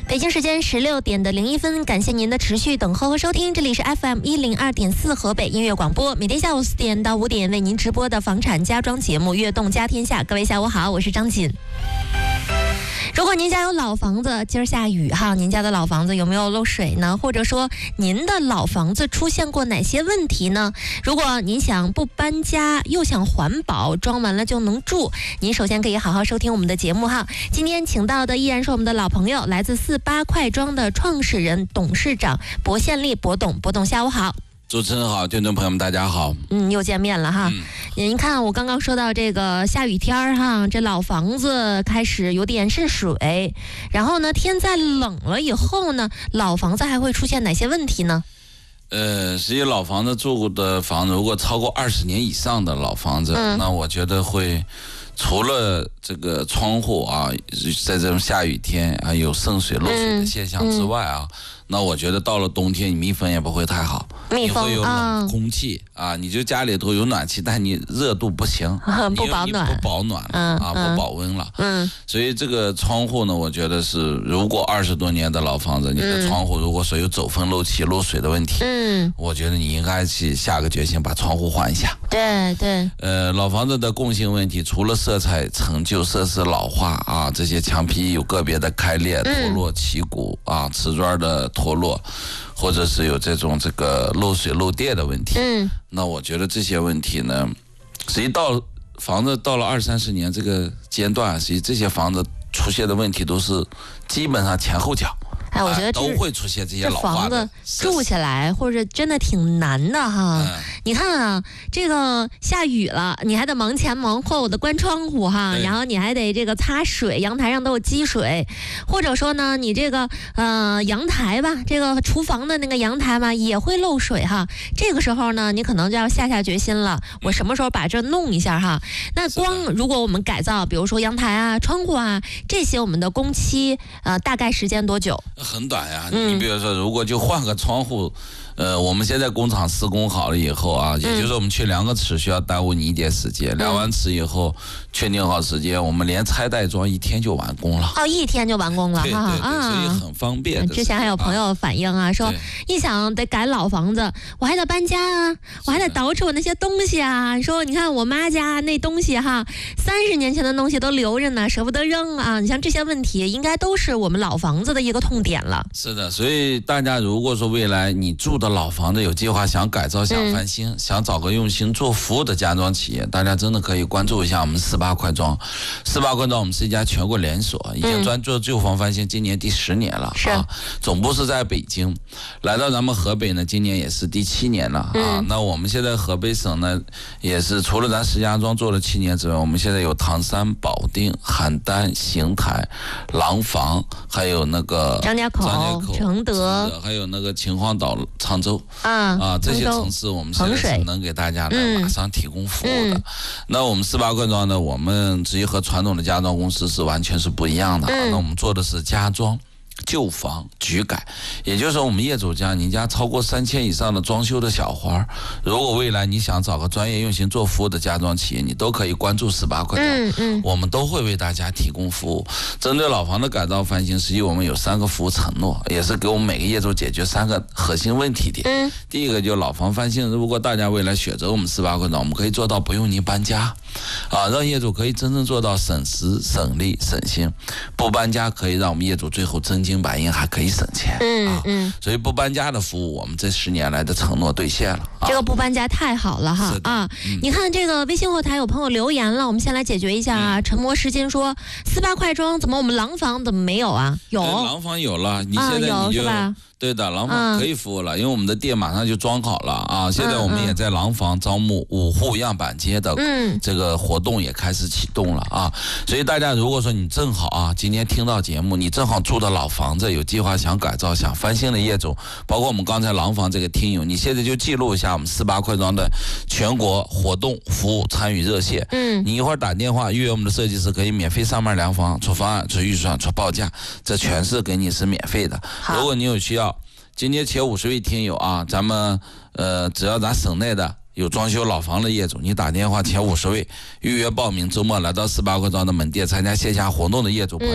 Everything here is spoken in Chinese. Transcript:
北京时间16点的01分，感谢您的持续等候和收听，这里是 FM102.4 河北音乐广播，每天下午4点到5点为您直播的房产家装节目《悦动家天下》。各位下午好，我是张锦。如果您家有老房子，今儿下雨哈，您家的老房子有没有漏水呢？或者说您的老房子出现过哪些问题呢？如果您想不搬家又想环保，装完了就能住，您首先可以好好收听我们的节目哈。今天请到的依然是我们的老朋友，来自48快装的创始人、董事长薄宪利，薄董。薄董下午好。 主持人好，听众朋友们大家好。 又见面了哈。您看我刚刚说到这个下雨天哈，这老房子开始有点渗水，然后呢天再冷了以后呢，老房子还会出现哪些问题呢？ 实际老房子住的房子，如果超过20年以上的老房子，那我觉得会除了这个窗户啊，在这种下雨天啊有渗水漏水的现象之外啊，那我觉得到了冬天，你密封也不会太好， 密封你会有冷空气啊，你就家里头有暖气，但你热度不行， 不保暖， 不保暖了不保温了。所以这个窗户呢，我觉得是如果20多年的老房子，你的窗户如果说有走风漏气漏水的问题，我觉得你应该去下个决心把窗户换一下。 对对。 老房子的共性问题，除了色彩陈旧、设施老化啊，这些墙皮有个别的开裂、脱落、起骨啊，瓷砖的脱落，或者是有这个漏水漏电的问题。那我觉得这些问题呢，实际房子到了20-30年这个阶段，实际这些房子出现的问题都是基本上前后脚。 我觉得都会出现这些老化的房子住起来或者真的挺难的哈。你看啊，这个下雨了，你还得忙前忙后的关窗户哈，然后你还得这个擦水，阳台上都有积水，或者说呢，你这个阳台吧，这个厨房的那个阳台嘛也会漏水哈。这个时候呢，你可能就要下决心了，我什么时候把这弄一下哈？那如果我们改造，比如说阳台啊、窗户啊这些，我们的工期大概时间多久？ 很短呀，你比如说，如果就换个窗户，我们现在工厂施工好了以后啊，也就是我们去量个尺需要耽误你一点时间，量完尺以后确定好时间，我们连拆带装1天就完工了。 1天就完工了， 对，所以很方便。 之前还有朋友反映啊，说一想得改老房子，我还得搬家啊，我还得捯饬我那些东西啊。说你看我妈家那东西哈，30年前的东西都留着呢，舍不得扔啊。你像这些问题，应该都是我们老房子的一个痛点了。 是的，所以大家如果说未来你住的老房子有计划想改造、想翻新、想找个用心做服务的家装企业，大家真的可以关注一下我们48快装。48快装我们是一家全国连锁，已经专做旧房翻新，今年第10年了啊。总部是在北京，来到咱们河北呢，今年也是第7年了啊。那我们现在河北省呢，也是除了咱石家庄做了7年之外，我们现在有唐山、保定、邯郸、邢台、廊坊，还有那个张家口、承德， 还有那个秦皇岛、沧州这些城市，我们现在是能给大家来马上提供服务的。那我们48快装呢，我们直接和传统的家装公司是完全是不一样的。那我们做的是家装、旧房、局改，也就是说我们业主家你家超过3000以上的装修的小花，如果未来你想找个专业用心做服务的家装企业，你都可以关注48快装，我们都会为大家提供服务。针对老房的改造翻新，实际我们有3个服务承诺，也是给我们每个业主解决3个核心问题点。第一个就老房翻新，如果大家未来选择我们48快装，我们可以做到不用您搬家让业主可以真正做到省时、省力、省心。不搬家可以让我们业主最后真金白银还可以省钱所以不搬家的服务，我们这10年来的承诺兑现了。 这个不搬家太好了哈你看这个微信后台有朋友留言了，我们先来解决一下啊。沉默是金说48快装怎么我们廊坊怎么没有啊？有廊坊有了，你现在你就对的，廊坊可以服务了，因为我们的店马上就装好了啊。现在我们也在廊坊招募5户样板街的这个活动也开始启动了啊。所以大家如果说你正好今天听到节目，你正好住的老房子有计划想改造、想翻新的业主，包括我们刚才廊坊这个听友，你现在就记录一下我们48快装的全国活动服务参与热线。你一会儿打电话预约我们的设计师，可以免费上门量房、出方案、出预算、出报价，这全是给你是免费的。如果你有需要，今天前50位听友啊，咱们只要咱省内的有装修老房的业主，你打电话前50位预约报名，周末来到48快装的门店参加线下活动的业主朋友